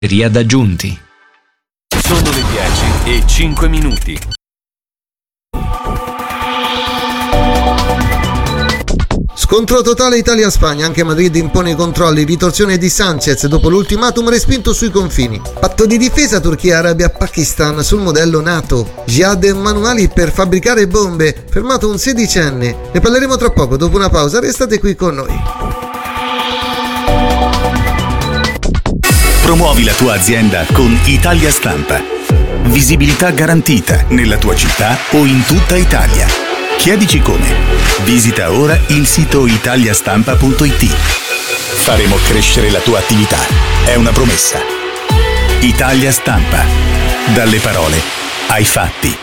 Riadaggiunti. Sono le 10:05. Scontro totale Italia-Spagna, anche Madrid impone i controlli, ritorsione di Sanchez dopo l'ultimatum respinto sui confini. Patto di difesa Turchia-Arabia-Pakistan sul modello NATO. Jihad e manuali per fabbricare bombe, fermato un 16enne. Ne parleremo tra poco, dopo una pausa, restate qui con noi. Promuovi la tua azienda con Italia Stampa. Visibilità garantita nella tua città o in tutta Italia. Chiedici come. Visita ora il sito italiastampa.it. Faremo crescere la tua attività. È una promessa. Italia Stampa. Dalle parole ai fatti.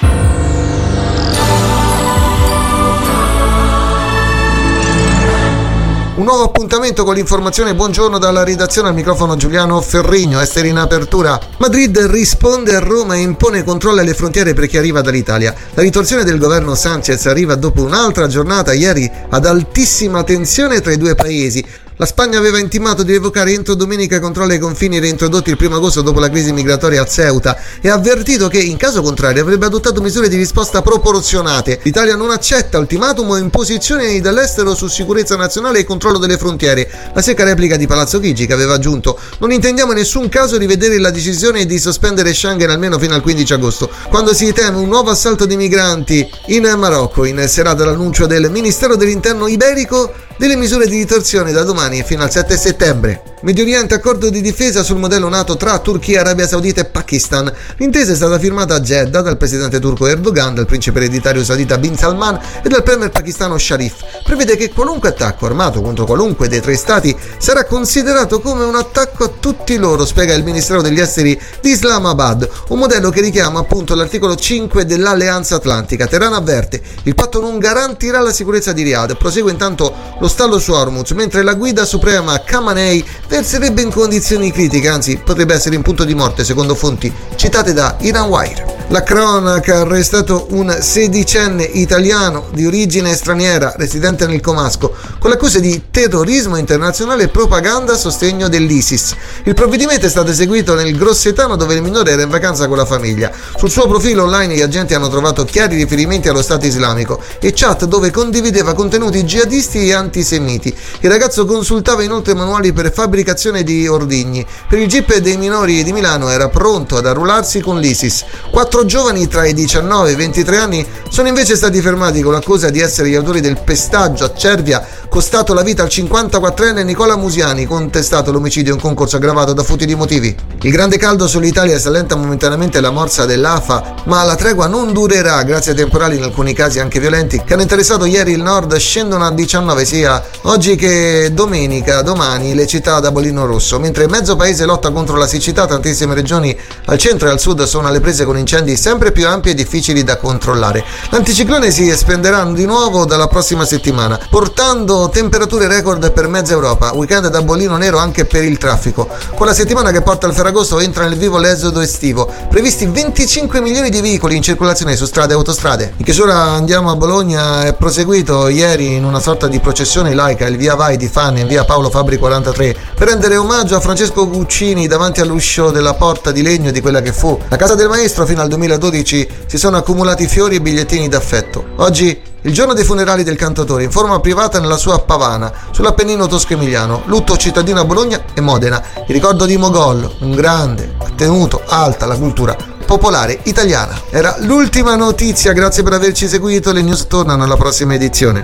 Un nuovo appuntamento con l'informazione, buongiorno dalla redazione, al microfono Giuliano Ferrigno. Esteri in apertura. Madrid risponde a Roma e impone controlli alle frontiere per chi arriva dall'Italia. La ritorsione del governo Sanchez arriva dopo un'altra giornata ieri ad altissima tensione tra i due paesi. La Spagna aveva intimato di revocare entro domenica controlli ai confini reintrodotti il 1 agosto dopo la crisi migratoria a Ceuta e ha avvertito che in caso contrario avrebbe adottato misure di risposta proporzionate. L'Italia non accetta ultimatum o imposizioni dall'estero su sicurezza nazionale e controllo delle frontiere. La secca replica di Palazzo Chigi, che aveva aggiunto: non intendiamo in nessun caso rivedere la decisione di sospendere Schengen almeno fino al 15 agosto, quando si teme un nuovo assalto di migranti in Marocco. In serata l'annuncio del Ministero dell'Interno iberico delle misure di ritorsione da domani fino al 7 settembre. Medio Oriente, accordo di difesa sul modello NATO tra Turchia, Arabia Saudita e Pakistan. L'intesa è stata firmata a Jeddah dal presidente turco Erdogan, dal principe ereditario saudita Bin Salman e dal premier pakistano Sharif. Prevede che qualunque attacco armato contro qualunque dei tre stati sarà considerato come un attacco a tutti loro, spiega il Ministero degli Esteri di Islamabad, un modello che richiama appunto l'articolo 5 dell'Alleanza Atlantica. Teheran avverte: il patto non garantirà la sicurezza di Riyadh. Prosegue intanto lo stallo su Hormuz, mentre la guida suprema Khamenei verserebbe in condizioni critiche, anzi potrebbe essere in punto di morte, secondo fonti citate da Iranwire. La cronaca ha arrestato un 16enne italiano di origine straniera residente nel Comasco con l'accusa di terrorismo internazionale e propaganda a sostegno dell'ISIS. Il provvedimento è stato eseguito nel Grossetano, dove il minore era in vacanza con la famiglia. Sul suo profilo online gli agenti hanno trovato chiari riferimenti allo Stato islamico e chat dove condivideva contenuti jihadisti e antisemiti. Il ragazzo consultava inoltre manuali per fabbricazione di ordigni. Per il GIP dei minori di Milano era pronto ad arruolarsi con l'ISIS. 4 giovani tra i 19 e i 23 anni sono invece stati fermati con l'accusa di essere gli autori del pestaggio a Cervia costato la vita al 54enne Nicola Musiani, contestato l'omicidio in concorso aggravato da futili motivi. Il grande caldo sull'Italia stallenta momentaneamente la morsa dell'AFA, ma la tregua non durerà grazie ai temporali, in alcuni casi anche violenti, che hanno interessato ieri il nord. Scendono a 19 sia oggi che domenica. Domani le città ad Abolino Rosso, mentre mezzo paese lotta contro la siccità. Tantissime regioni al centro e al sud sono alle prese con incendi sempre più ampi e difficili da controllare. L'anticiclone si espanderà di nuovo dalla prossima settimana, portando temperature record per mezza Europa. Weekend da bollino nero anche per il traffico. Con la settimana che porta al Ferragosto entra nel vivo l'esodo estivo. Previsti 25 milioni di veicoli in circolazione su strade e autostrade. In chiusura andiamo a Bologna. È proseguito ieri in una sorta di processione laica il via vai di Fani in via Paolo Fabri 43 per rendere omaggio a Francesco Guccini davanti all'uscio della porta di legno di quella che fu la casa del maestro. Fino al 2012 si sono accumulati fiori e bigliettini d'affetto. Oggi il giorno dei funerali del cantautore in forma privata nella sua Pavana, sull'Appennino tosco-emiliano. Lutto cittadino a Bologna e Modena. Il ricordo di Mogol, un grande, ha tenuto alta la cultura popolare italiana. Era l'ultima notizia, grazie per averci seguito. Le news tornano alla prossima edizione.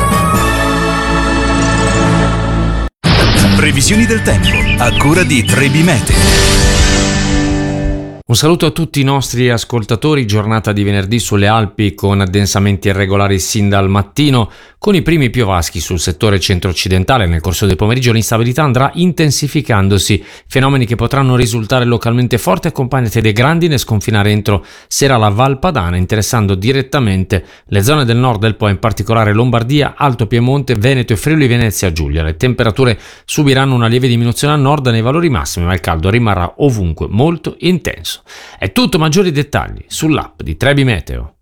Previsioni del tempo a cura di Trebi Meteo. Un saluto a tutti i nostri ascoltatori. Giornata di venerdì sulle Alpi con addensamenti irregolari sin dal mattino, con i primi piovaschi sul settore centro-occidentale. Nel corso del pomeriggio l'instabilità andrà intensificandosi, fenomeni che potranno risultare localmente forti, accompagnati dei grandine, sconfinare entro sera la Val Padana, interessando direttamente le zone del nord del Po, in particolare Lombardia, Alto Piemonte, Veneto e Friuli Venezia Giulia. Le temperature subiranno una lieve diminuzione al nord nei valori massimi, ma il caldo rimarrà ovunque molto intenso. È tutto, maggiori dettagli sull'app di Trebi Meteo.